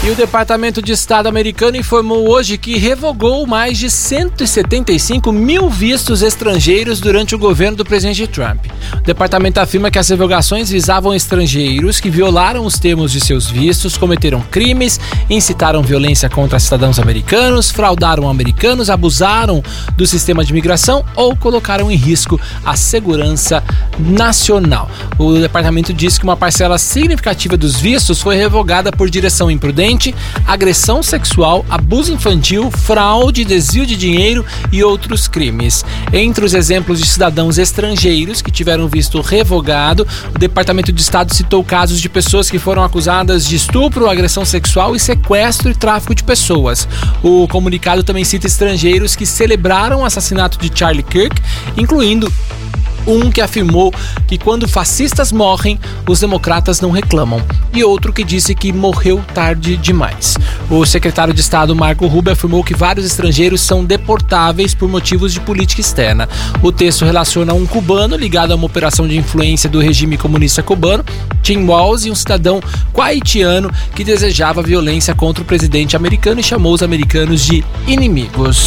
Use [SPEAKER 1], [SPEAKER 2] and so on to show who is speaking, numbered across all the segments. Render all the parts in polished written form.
[SPEAKER 1] E o Departamento de Estado americano informou hoje que revogou mais de 175 mil vistos estrangeiros durante o governo do presidente Trump. O departamento afirma que as revogações visavam estrangeiros que violaram os termos de seus vistos, cometeram crimes, incitaram violência contra cidadãos americanos, fraudaram americanos, abusaram do sistema de imigração ou colocaram em risco a segurança nacional. O departamento disse que uma parcela significativa dos vistos foi revogada por direção imprudente, agressão sexual, abuso infantil, fraude, desvio de dinheiro e outros crimes. Entre os exemplos de cidadãos estrangeiros que tiveram visto revogado, o Departamento de Estado citou casos de pessoas que foram acusadas de estupro, agressão sexual e sequestro e tráfico de pessoas. O comunicado também cita estrangeiros que celebraram o assassinato de Charlie Kirk, incluindo um que afirmou que quando fascistas morrem, os democratas não reclamam, e outro que disse que morreu tarde demais. O secretário de Estado Marco Rubio afirmou que vários estrangeiros são deportáveis por motivos de política externa. O texto relaciona um cubano ligado a uma operação de influência do regime comunista cubano, Tim Walz, e um cidadão haitiano que desejava violência contra o presidente americano e chamou os americanos de inimigos.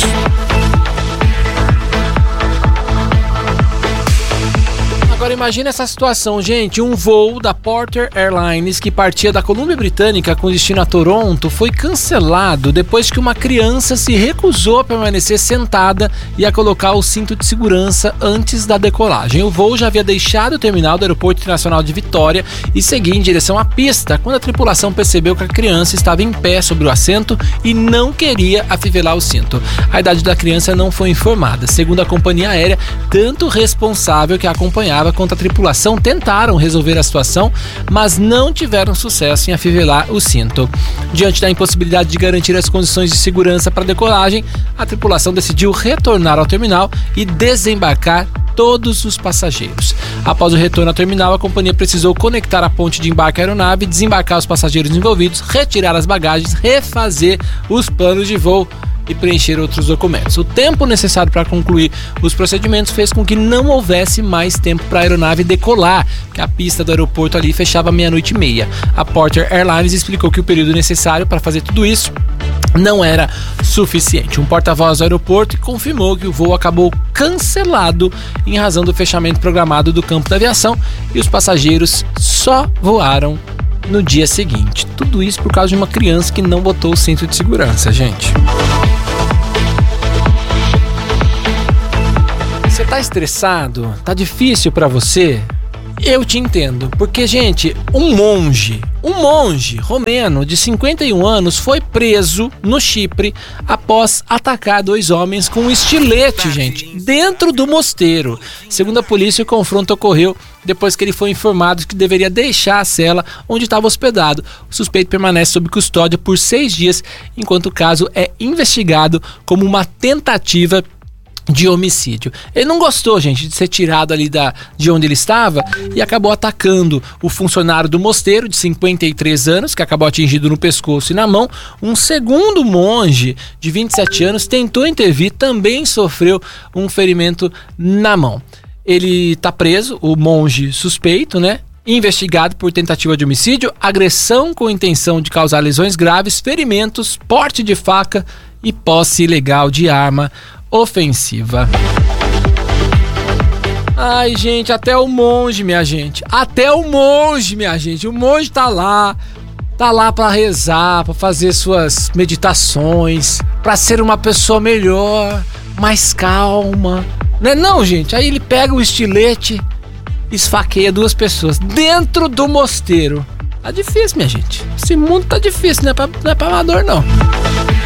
[SPEAKER 1] Agora imagina essa situação, gente. Um voo da Porter Airlines que partia da Colômbia Britânica com destino a Toronto foi cancelado depois que uma criança se recusou a permanecer sentada e a colocar o cinto de segurança antes da decolagem. O voo já havia deixado o terminal do Aeroporto Internacional de Vitória e seguia em direção à pista quando a tripulação percebeu que a criança estava em pé sobre o assento e não queria afivelar o cinto. A idade da criança não foi informada. Segundo a companhia aérea, tanto o responsável que a acompanhava quanto a tripulação tentaram resolver a situação, mas não tiveram sucesso em afivelar o cinto. Diante da impossibilidade de garantir as condições de segurança para a decolagem, a tripulação decidiu retornar ao terminal e desembarcar todos os passageiros. Após o retorno ao terminal, a companhia precisou conectar a ponte de embarque à aeronave, desembarcar os passageiros envolvidos, retirar as bagagens, refazer os planos de voo e preencher outros documentos. O tempo necessário para concluir os procedimentos fez com que não houvesse mais tempo para a aeronave decolar, porque a pista do aeroporto ali fechava 00:30. A Porter Airlines explicou que o período necessário para fazer tudo isso não era suficiente. Um porta-voz do aeroporto confirmou que o voo acabou cancelado em razão do fechamento programado do campo da aviação e os passageiros só voaram no dia seguinte. Tudo isso por causa de uma criança que não botou o cinto de segurança, gente. Você tá estressado? Tá difícil pra você? Eu te entendo, porque, gente, um monge romeno de 51 anos foi preso no Chipre após atacar 2 homens com um estilete, gente, dentro do mosteiro. Segundo a polícia, o confronto ocorreu depois que ele foi informado que deveria deixar a cela onde estava hospedado. O suspeito permanece sob custódia por 6 dias, enquanto o caso é investigado como uma tentativa de homicídio. Ele não gostou, gente, de ser tirado ali de onde ele estava e acabou atacando o funcionário do mosteiro de 53 anos, que acabou atingido no pescoço e na mão. Um segundo monge de 27 anos tentou intervir, também sofreu um ferimento na mão. Ele está preso, o monge suspeito, né? Investigado por tentativa de homicídio, agressão com intenção de causar lesões graves, ferimentos, porte de faca e posse ilegal de arma ofensiva. Ai, gente, até o monge, minha gente. O monge tá lá para rezar, para fazer suas meditações, para ser uma pessoa melhor, mais calma. Não, gente, aí ele pega o estilete, esfaqueia 2 pessoas dentro do mosteiro. Tá difícil, minha gente. Esse mundo tá difícil, não é pra amador, não.